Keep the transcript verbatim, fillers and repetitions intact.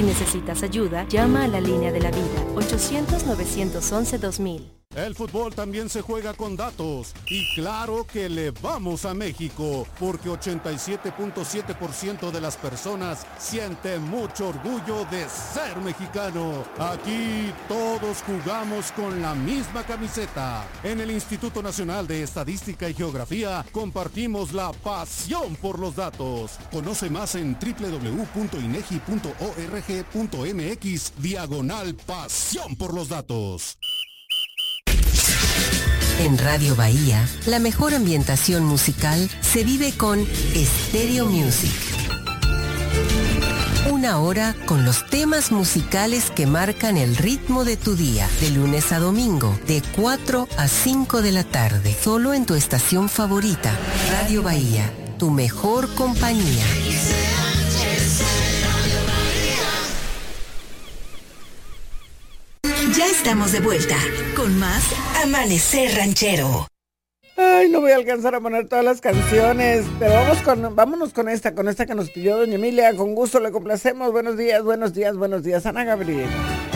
Si necesitas ayuda, llama a la línea de la vida, ochocientos, novecientos once, dos mil. El fútbol también se juega con datos y claro que le vamos a México porque ochenta y siete punto siete por ciento de las personas sienten mucho orgullo de ser mexicano. Aquí todos jugamos con la misma camiseta. En el Instituto Nacional de Estadística y Geografía compartimos la pasión por los datos. Conoce más en doble u doble u doble u punto inegi punto org punto mx diagonal pasión por los datos. En Radio Bahía, la mejor ambientación musical se vive con Stereo Music. Una hora con los temas musicales que marcan el ritmo de tu día, de lunes a domingo, de cuatro a cinco de la tarde, solo en tu estación favorita, Radio Bahía, tu mejor compañía. Ya estamos de vuelta con más Amanecer Ranchero. Ay, no voy a alcanzar a poner todas las canciones, pero vamos con, vámonos con esta, con esta que nos pidió doña Emilia. Con gusto le complacemos. Buenos días, buenos días, buenos días, Ana Gabriel.